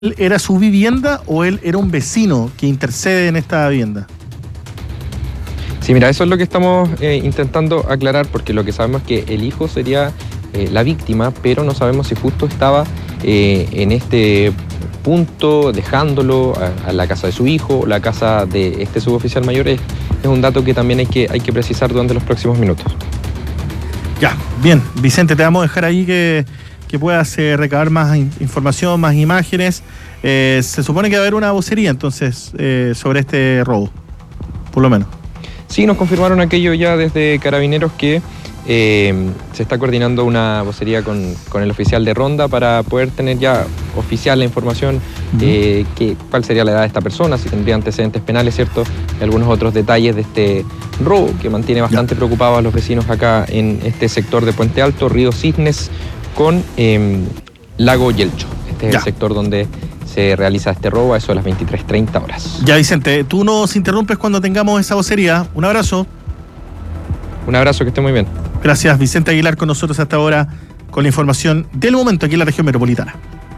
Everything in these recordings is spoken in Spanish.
era su vivienda o él era un vecino que intercede en esta vivienda? Sí, mira, eso es lo que estamos intentando aclarar, porque lo que sabemos es que el hijo sería la víctima, pero no sabemos si justo estaba en este punto, dejándolo a la casa de su hijo o la casa de este suboficial mayor. Es un dato que también hay que precisar durante los próximos minutos. Ya, bien. Vicente, te vamos a dejar ahí que puedas recabar más información, más imágenes. Se supone que va a haber una vocería entonces sobre este robo, por lo menos. Sí, nos confirmaron aquello ya desde Carabineros que se está coordinando una vocería con el oficial de ronda para poder tener ya oficial la información, cuál sería la edad de esta persona, si tendría antecedentes penales, ¿cierto? Y algunos otros detalles de este robo que mantiene bastante preocupados a los vecinos acá en este sector de Puente Alto, Río Cisnes con Lago Yelcho. Este es el sector donde se realiza este robo a eso de las 23:30 horas. Ya, Vicente, tú nos interrumpes cuando tengamos esa vocería. Un abrazo. Un abrazo, que esté muy bien. Gracias, Vicente Aguilar, con nosotros hasta ahora con la información del momento aquí en la región metropolitana.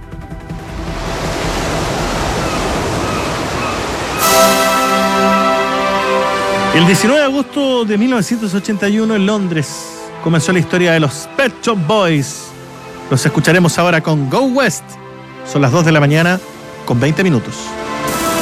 El 19 de agosto de 1981 en Londres comenzó la historia de los Pet Shop Boys. Los escucharemos ahora con Go West. Son las 2 de la mañana con 20 minutos.